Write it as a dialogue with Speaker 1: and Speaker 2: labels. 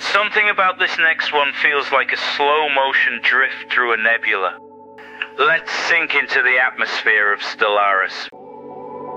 Speaker 1: Something about this next one feels like a slow-motion drift through a nebula. Let's sink into the atmosphere of Stellaris.